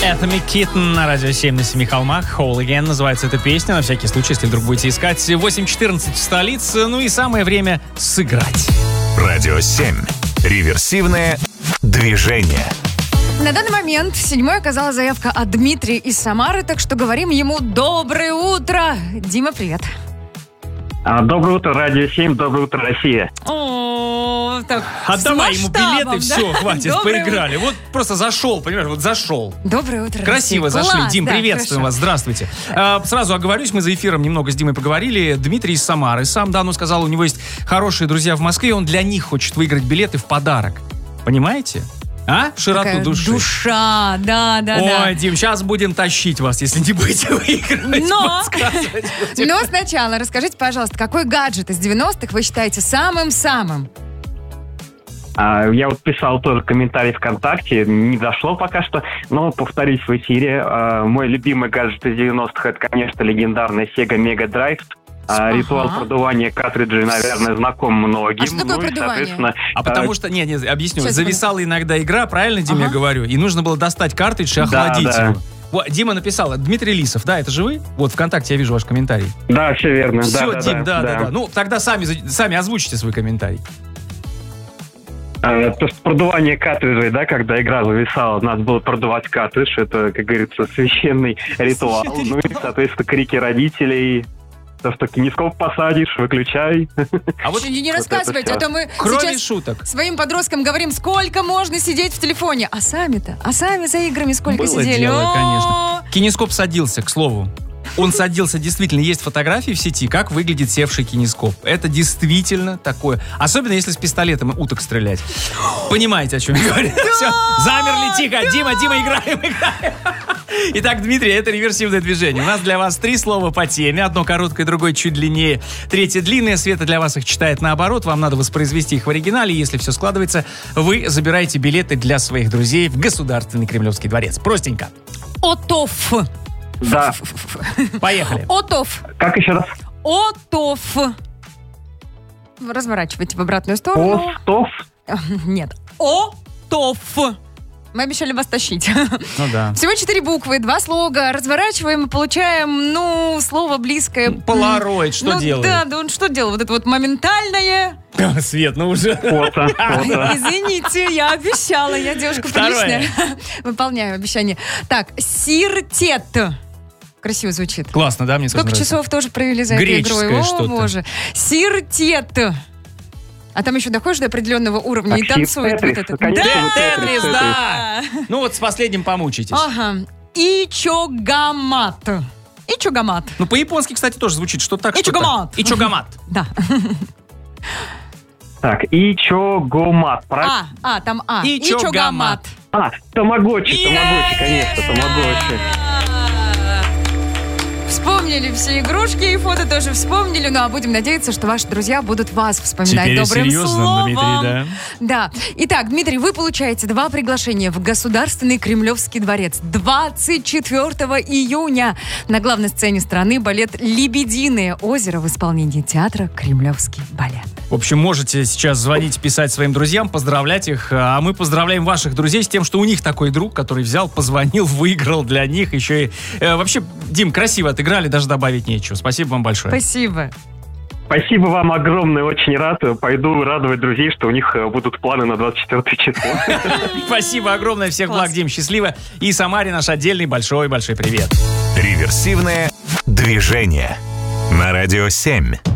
Это Мик Киттон на радио 7 на Семи холмах. Whole Again называется эта песня. На всякий случай, если вдруг будете искать. 8:14 в столице. Ну и самое время сыграть. Радио 7. Реверсивное движение. На данный момент 7-й оказалась заявка от Дмитрия из Самары, так что говорим ему доброе утро. Дима, привет. Доброе утро, Радио 7, доброе утро, Россия. О, так, Отдавай ему билеты, да? все, хватит, Доброе поиграли. Вот просто зашел, понимаешь, вот зашел. Доброе утро, Красиво Россия. зашли. Класс, Дим, да, приветствуем хорошо. вас, здравствуйте. Сразу оговорюсь, мы за эфиром немного с Димой поговорили. Дмитрий из Самары сам давно сказал, у него есть хорошие друзья в Москве, он для них хочет выиграть билеты в подарок. Понимаете? Широту Такая души. душа, да. Ой, Дим, сейчас будем тащить вас, если не будете выигрывать. подсказывать будем. Но сначала расскажите, пожалуйста, какой гаджет из 90-х вы считаете самым-самым? Я вот писал тоже комментарий ВКонтакте, не дошло пока что, но повторюсь в эфире. Мой любимый гаджет из 90-х — это, конечно, легендарный Sega Mega Drive. Ритуал продувания картриджей, наверное, знаком многим. А что такое и, продувание? соответственно, Потому что, объясню, Сейчас зависала иногда игра, правильно, Дим, я говорю, и нужно было достать картридж и охладить да. его. Вот, Дима написал, Дмитрий Лисов, да, это же вы? Вот ВКонтакте я вижу ваш комментарий. Да, все верно. Все, Дим, да. Ну, тогда сами озвучите свой комментарий. То, что продувание картриджей, да, когда игра зависала, надо было продувать картридж, это, как говорится, священный ритуал. Ну и, соответственно, крики родителей, то, что кинескоп посадишь, выключай. А вот Не рассказывайте, а то мы кроме сейчас шуток. своим подросткам говорим, сколько можно сидеть в телефоне. А сами за играми сколько Было сидели? дело, О! конечно. Кинескоп садился, к слову. Он садился, действительно, есть фотографии в сети, как выглядит севший кинескоп. Это действительно такое. Особенно, если с пистолетом и уток стрелять. Понимаете, о чем я говорю? Все, замерли, тихо. Дима, играем. Итак, Дмитрий, это реверсивное движение. У нас для вас 3 слова по теме. Одно короткое, другое чуть длиннее. Третье длинное. Света для вас их читает наоборот. Вам надо воспроизвести их в оригинале. Если все складывается, вы забираете билеты для своих друзей в Государственный Кремлевский дворец. Простенько. Отов. Да. Поехали. Отов. Как еще раз? Отов. Разворачивайте в обратную сторону. Остов. Нет. Отов. Мы обещали вас тащить. Ну да. Всего 4 буквы, 2 слога. Разворачиваем и получаем, слово близкое. Полароид, что делает? Да, он что делал? Вот это вот моментальное. Свет, уже. Фото. Извините, я обещала. Я девушка приличная. Выполняю обещание. Так, сиртет. Красиво звучит. Классно, да, мне тоже Сколько нравится. часов тоже провели за этой Греческое игрой? О, что-то. боже. Сиртет. А там еще доходишь до определенного уровня и Так, танцует вот Тетрис, этот. конечно, Тетрис, Тетрис. да! Ну вот с последним помучитесь. Ага. Ичогамат. Ичогамат. Ну по-японски, кстати, тоже звучит, что так, что Ичогамат. так. Ичогамат. Да. Так, Ичогомат, правильно? Там А. Ичогамат. Тамагочи, конечно, Тамагочи. Вспомнили все игрушки и фото тоже вспомнили. Ну, а будем надеяться, что ваши друзья будут вас вспоминать Теперь добрым серьезно, словом. Дмитрий, да? Да. Итак, Дмитрий, вы получаете 2 приглашения в Государственный Кремлевский дворец 24 июня. На главной сцене страны балет «Лебединое озеро» в исполнении театра «Кремлевский балет». В общем, можете сейчас звонить, писать своим друзьям, поздравлять их. А мы поздравляем ваших друзей с тем, что у них такой друг, который взял, позвонил, выиграл для них. Еще и... вообще, Дим, красиво отыграли, даже добавить нечего. Спасибо вам большое. Спасибо. Спасибо вам огромное, очень рад. Пойду радовать друзей, что у них будут планы на 24 число. Спасибо огромное, всех благ, Дим, счастливо. И Самаре наш отдельный большой-большой привет. Реверсивное движение. На радио 7.